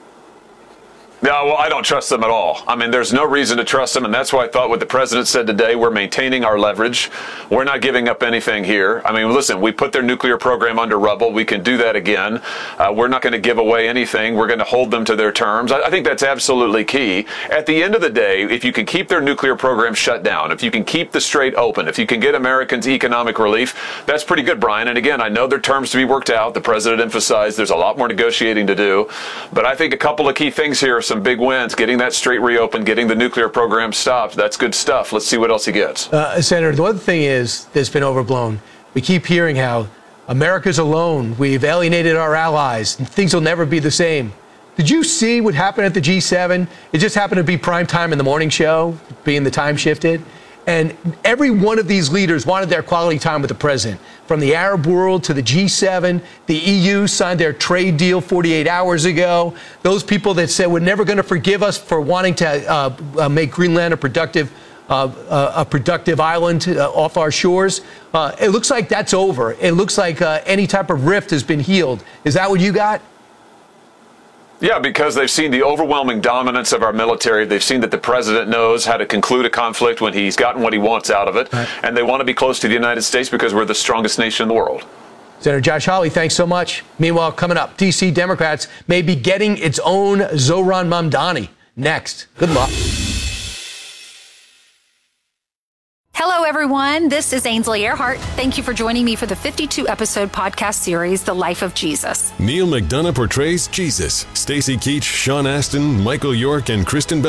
No, well, I don't trust them at all. I mean, there's no reason to trust them, and that's why I thought what the president said today, we're maintaining our leverage. We're not giving up anything here. I mean, listen, we put their nuclear program under rubble. We can do that again. We're not going to give away anything. We're going to hold them to their terms. I think that's absolutely key. At the end of the day, if you can keep their nuclear program shut down, if you can keep the Strait open, if you can get Americans economic relief, that's pretty good, Brian. And again, I know there are terms to be worked out. The president emphasized there's a lot more negotiating to do. But I think a couple of key things here, some big wins, getting that Strait reopened, getting the nuclear program stopped. That's good stuff. Let's see what else he gets. Senator, the other thing is that's been overblown. We keep hearing how America's alone. We've alienated our allies. And things will never be the same. Did you see what happened at the G7? It just happened to be prime time in the morning show, being the time shifted. And every one of these leaders wanted their quality time with the president. From the Arab world to the G7, the EU signed their trade deal 48 hours ago. Those people that said we're never going to forgive us for wanting to make Greenland a productive island off our shores. It looks like that's over. It looks like any type of rift has been healed. Is that what you got? Yeah, because they've seen the overwhelming dominance of our military. They've seen that the president knows how to conclude a conflict when he's gotten what he wants out of it. Right. And they want to be close to the United States because we're the strongest nation in the world. Senator Josh Hawley, thanks so much. Meanwhile, coming up, D.C. Democrats may be getting its own Zohran Mamdani next. Good luck. Hello, everyone. This is Ainsley Earhart. Thank you for joining me for the 52-episode podcast series, The Life of Jesus. Neil McDonough portrays Jesus. Stacey Keach, Sean Astin, Michael York, and Kristen Bell